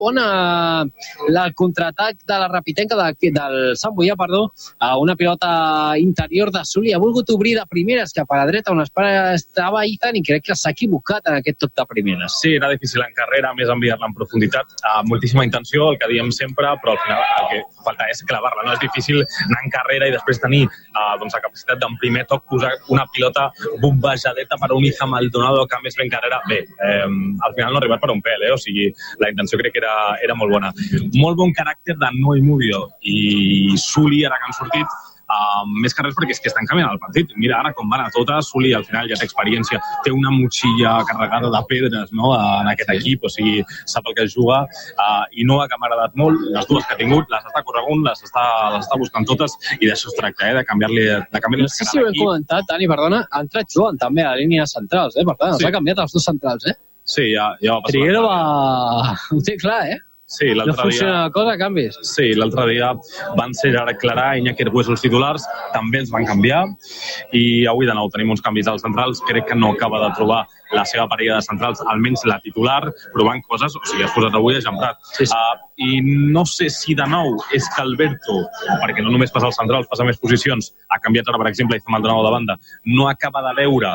bona el contraatac de la Rapitenca del Sant Boià, a una pilota interior de Suli. Ha volgut obrir de primeres cap a la dreta, on estava Ethan, i crec que s'ha equivocat en aquest toc de primeres. Sí, era difícil en carrera, més enviar-la en profunditat. Moltíssima intenció, el que diem sempre, però al final el que falta és clavar-la. No és difícil anar en carrera i després tenir la capacitat d'en primer toc posar una pilota bombejadeta per un Ethan Maldonado que més ben carrera. Bé, al final no ha arribat per un pèl, o sigui, la intenció crec que era molt bona. Molt bon caràcter de Noé Murillo i Suli, ara que han sortit, més que res perquè és que estan canviant el partit. Mira ara com van a totes. Suli al final ja té experiència, té una motxilla carregada de pedres, no?, en aquest equip, o sigui, sap el que es juga, i Noah, que m'ha agradat molt, les dues que ha tingut, les està corregunt, les està buscant totes, i d'això es tracta, de canviar-li no sé si ho he comentat, Dani, perdona, ha entrat Joan també a la línia centrals, per tant, els ha canviat els dos centrals, Sí, ja va passar. Triguero ho té clar, Sí, no funciona la cosa, canvis. Sí, l'altre dia van ser ara Clarà i Iñaki Argüés els titulars, també els van canviar, i avui de nou tenim uns canvis als centrals. Crec que no acaba de trobar la seva parella de centrals, almenys la titular, provant coses, o sigui, has posat avui a Jean-Prat. Sí. I no sé si de nou és que Alberto, perquè no només passa als centrals, passa més posicions, ha canviat ara, per exemple, Ethan Maldonado de banda, no acaba de veure,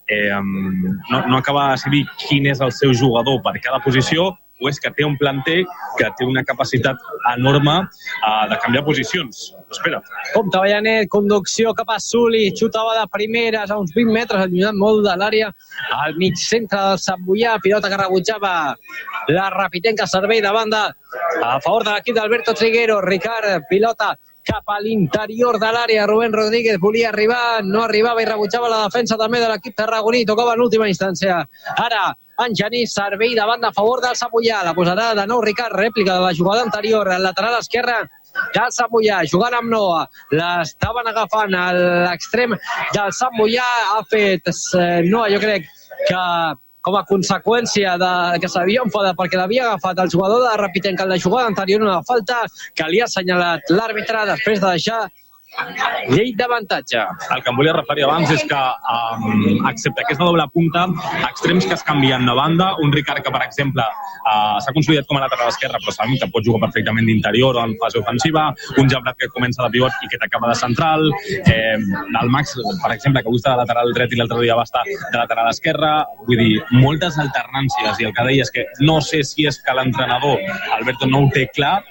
no acaba de decidir quin és el seu jugador per cada posició, o és que té un planter que té una capacitat enorme de canviar posicions. Espera. Compte Vallanet, conducció cap a Suli, xutava de primeres a uns 20 metres, allunyat molt de l'àrea, al mig centre del Sant Boià, pilota que rebutjava la Rapitenca, servei de banda a favor de l'equip d'Alberto Triguero. Ricard, pilota cap a l'interior de l'àrea. Rubén Rodríguez volia arribar, no arribava i rebutjava la defensa també de l'equip tarragoní. Tocava en última instància. Ara, en Genís, servei de banda a favor del Sant Boià. La posarà de nou Ricard, rèplica de la jugada anterior, al lateral esquerre del Sant Boià, jugant amb Noah. L'estaven agafant a l'extrem del Sant Boià. Ha fet Noah, jo crec que com a conseqüència que s'havia enfadat perquè l'havia agafat el jugador de Rapitenca en la jugada anterior, una falta que li ha assenyalat l'àrbitre després de deixar llei d'avantatge. El que em volia referir abans és que, excepte aquesta doble punta, extrems que es canvien de banda, un Ricard que, per exemple, s'ha consolidat com a lateral esquerre, però sabem que pot jugar perfectament d'interior o en fase ofensiva, un Jean-Prat que comença de pivot i que t'acaba de central, el Max, per exemple, que avui està de lateral dret i l'altre dia va estar de lateral esquerre. Vull dir, moltes alternàncies, i el que deia és que no sé si és que l'entrenador Alberto no ho té clar,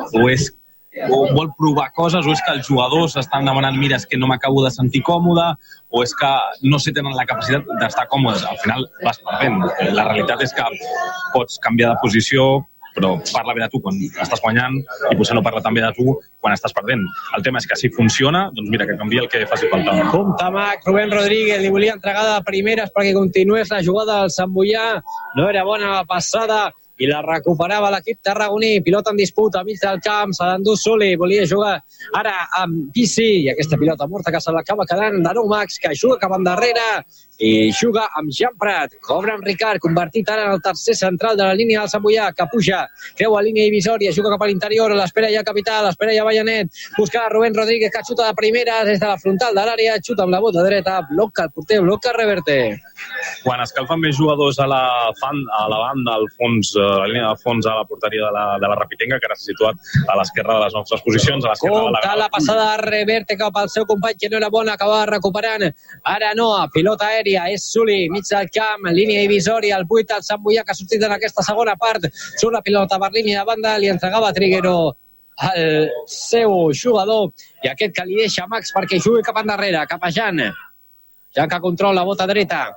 o vol provar coses, o és que els jugadors estan demanant, mira, és que no m'acabo de sentir còmode, o és que no sé, tenen la capacitat d'estar còmodes. Al final vas perdent. La realitat és que pots canviar de posició, però parla bé de tu quan estàs guanyant i potser no parla tan bé de tu quan estàs perdent. El tema és que si funciona, doncs mira, que canvia el que faci falta. Compte Mac, Rubén Rodríguez li volia entregar de primeres perquè continués la jugada del Sant Boià. No era bona la passada i la recuperava l'equip tarragoní. Pilota en disputa, mig del camp, s'ha d'endur Suli, volia jugar ara amb Pici, i aquesta pilota morta que se l'acaba quedant de nou Max, que juga cap endarrere i juga amb Jean-Prat. Cobra amb Ricard, convertit ara en el tercer central de la línia del Sant Boià, que puja, creua línia divisòria, juga cap a l'interior, l'espera ja Capital, l'espera ja Vallanet, busca Rubén Rodríguez, que xuta de primeres des de la frontal de l'àrea, xuta amb la bota dreta, bloca el porter, bloca Reverte. Quan escalfen més jugadors a la banda, al fons, a la línia de fons, a la porteria de la Rapitenca, que ara s'ha situat a l'esquerra de les nostres posicions, a l'esquerra de la passada de Reverte cap al seu company, que no era bona, acabava recuperant. Ara Noah, pilota aèria, és Suli, mig del camp, línia divisòria, el 8 del Sant Boià, que ha sortit en aquesta segona part. Surt la pilota per línia de banda, li entregava Triguero al seu jugador, i aquest que li deixa Max perquè jugui cap endarrere, cap a Jan. Jan que controla la bota dreta.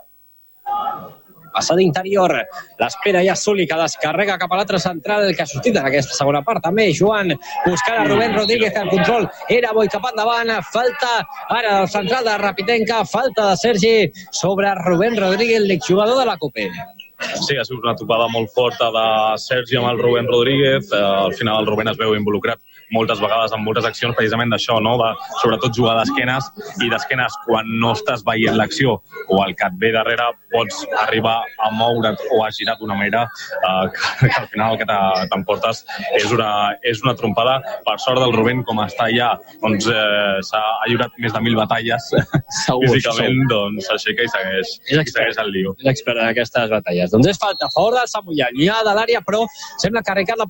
Passada interior, l'espera ja Suli, que descarrega cap a l'altre central, que ha sortit en aquesta segona part també. Joan buscant a Rubén Rodríguez, el control era bo i cap endavant. Falta ara del central de Rapitenca, falta de Sergi sobre Rubén Rodríguez, l'exjugador de la Copa. Sí, ha sigut una topada molt forta de Sergi amb el Rubén Rodríguez. Al final el Rubén es veu involucrat moltes vegades en moltes accions precisament d'això, no? De, sobretot jugar d'esquenes, i d'esquenes quan no estàs veient l'acció o el que et ve darrere pots arribar a moure't o a girar d'una manera que al final el que t'emportes és una trompada. Per sort del Rubén, com està allà, doncs s'ha lliurat més de 1000 batalles físicament, doncs s'aixeca i segueix el lío. És l'expert d'aquestes batalles. Doncs és falta a favor del Sant Mollà, llunyà de l'àrea, però sembla que Ricard la